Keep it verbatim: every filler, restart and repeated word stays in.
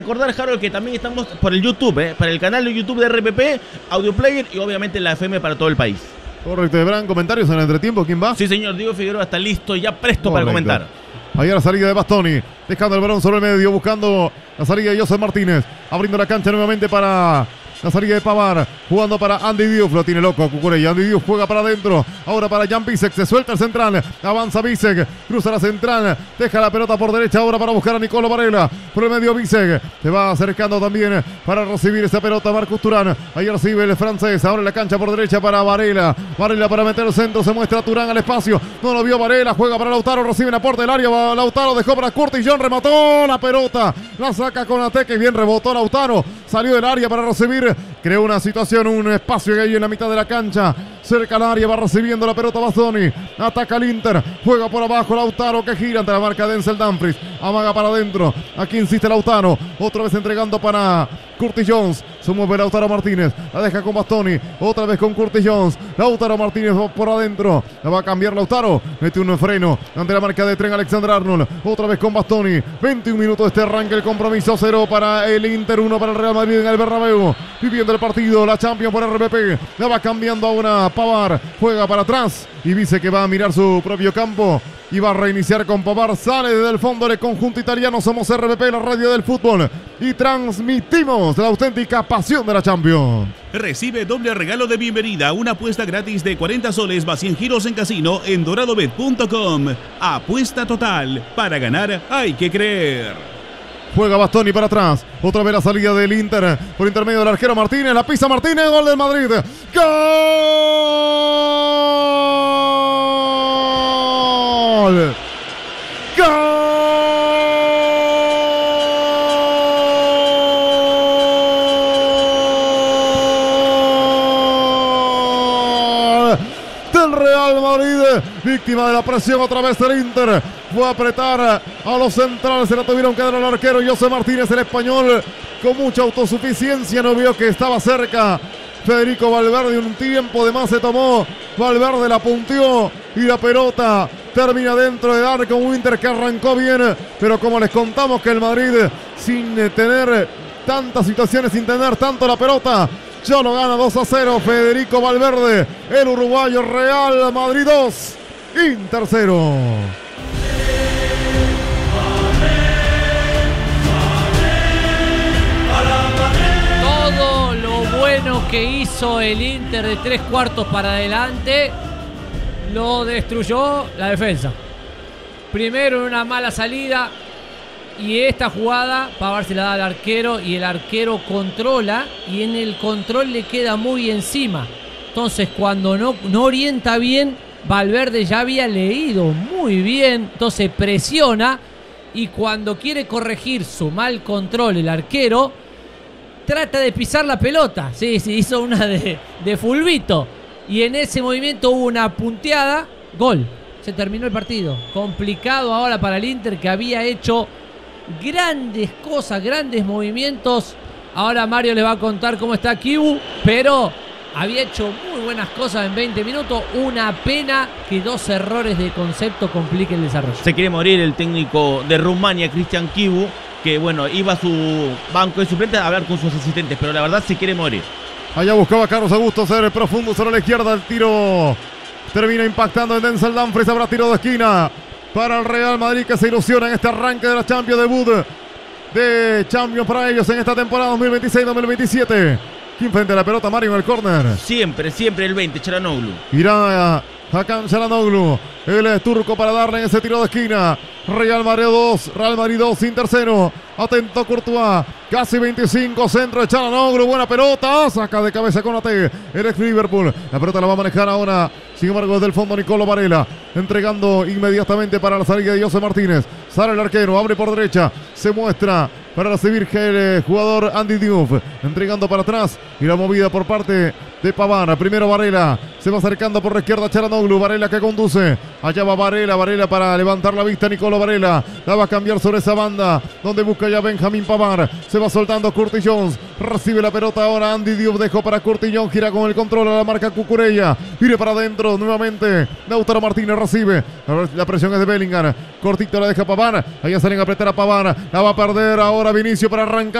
Recordar, Harold, que también estamos por el YouTube, ¿eh? Para el canal de YouTube de R P P, Audio Player y obviamente la F M para todo el país. Correcto, ¿habrán comentarios en el entretiempo? ¿Quién va? Sí, señor, Diego Figueroa está listo, ya presto. Correcto. Para comentar. Ahí a la salida de Bastoni, dejando el balón sobre el medio, buscando la salida de José Martínez, abriendo la cancha nuevamente para la salida de Pavard, jugando para Andy Diouf, lo tiene loco Cucurella. Andy Diouf juega para adentro, ahora para Jan Bisek, se suelta el central, avanza Bisek, cruza la central, deja la pelota por derecha ahora para buscar a Nicolo Varela, por el medio Bisek, se va acercando también para recibir esa pelota Marcus Thuram, ahí recibe el francés, ahora en la cancha por derecha para Varela, Varela para meter el centro, se muestra Thuram al espacio, no lo vio Varela, juega para Lautaro, recibe en aporte del área, Lautaro dejó para Curtis John, remató la pelota, la saca con Ateque, bien rebotó Lautaro, salió del área para recibir, creó una situación, un espacio que hay en la mitad de la cancha, cerca al área, va recibiendo la pelota Bastoni, ataca el Inter, juega por abajo Lautaro que gira ante la marca de Denzel Dumfries, amaga para adentro, aquí insiste Lautaro, otra vez entregando para Curtis Jones, se mueve Lautaro Martínez, la deja con Bastoni, otra vez con Curtis Jones, Lautaro Martínez va por adentro, la va a cambiar Lautaro, mete un freno ante la marca de Trent Alexander-Arnold, otra vez con Bastoni, veintiún minutos de este arranque, el compromiso, cero para el Inter, uno para el Real Madrid en el Bernabéu, viviendo el partido, la Champions por R P P, la va cambiando ahora Pavard, juega para atrás y dice que va a mirar su propio campo y va a reiniciar con Pavard, sale desde el fondo del conjunto italiano, somos R P P, la radio del fútbol y transmitimos la auténtica pasión de la Champions. Recibe doble regalo de bienvenida, una apuesta gratis de cuarenta soles más cien giros en casino en doradobet punto com. Apuesta total, para ganar hay que creer. Juega Bastoni para atrás. Otra vez la salida del Inter por intermedio del arquero Martínez. La pisa Martínez. Gol del Madrid. ¡Gol! ¡Gol! Del Real Madrid. Víctima de la presión otra vez el Inter. Fue a apretar a los centrales. Se la tuvieron que dar al arquero José Martínez, el español, con mucha autosuficiencia. No vio que estaba cerca Federico Valverde. Un tiempo de más se tomó. Valverde la punteó y la pelota termina dentro de arco. Un Inter que arrancó bien, pero como les contamos que el Madrid, sin tener tantas situaciones, sin tener tanto la pelota, ya lo gana dos a cero Federico Valverde, el uruguayo. Real Madrid dos, Inter cero. Todo lo bueno que hizo el Inter de tres cuartos para adelante lo destruyó la defensa. Primero en una mala salida y esta jugada Pavard se la da al arquero y el arquero controla y en el control le queda muy encima. Entonces cuando no, no orienta bien, Valverde ya había leído muy bien, entonces presiona y cuando quiere corregir su mal control el arquero, trata de pisar la pelota. Sí, sí, hizo una de, de fulbito y en ese movimiento hubo una punteada, gol. Se terminó el partido. Complicado ahora para el Inter que había hecho grandes cosas, grandes movimientos. Ahora Mario le va a contar cómo está Kibu, pero había hecho muy buenas cosas en veinte minutos. Una pena que dos errores de concepto compliquen el desarrollo. Se quiere morir el técnico de Rumania, Cristian Kibu, que bueno, iba a su banco de suplentes a hablar con sus asistentes, pero la verdad se quiere morir. Allá buscaba Carlos Augusto ser profundo sobre la izquierda, el tiro termina impactando en Denzel Dumfries. Habrá tiro de esquina para el Real Madrid que se ilusiona en este arranque de la Champions, debut de Champions para ellos en esta temporada dos mil veintiséis dos mil veintisiete. ¿Quién frente a la pelota? Mario en el córner. Siempre, siempre el veinte, Çalhanoğlu. Irá Hakan Çalhanoğlu, el turco para darle en ese tiro de esquina. Real Madrid dos, Real Madrid dos, Inter cero. Atento Courtois, casi veinticinco, centro de Çalhanoğlu, buena pelota, saca de cabeza con la T, el ex Liverpool. La pelota la va a manejar ahora, sin embargo desde el fondo Nicolo Varela, entregando inmediatamente para la salida de José Martínez. Sale el arquero, abre por derecha, se muestra para recibir el jugador Andy Diouf, entregando para atrás y la movida por parte de Pavard. Primero Varela, se va acercando por la izquierda Çalhanoğlu, Varela que conduce, allá va Varela, Varela para levantar la vista, Nicolo Varela, la va a cambiar sobre esa banda, donde busca ya Benjamín Pavard, se va soltando Curtis Jones, Recibe la pelota ahora Andy Diouf. Dejó para Courtillón. Gira con el control a la marca Cucurella. Mire para adentro nuevamente. Lautaro Martínez recibe. A ver, la presión es de Bellingham. Cortito la deja Pavard. Allá salen a apretar a Pavard. La va a perder ahora Vinicio para arrancar.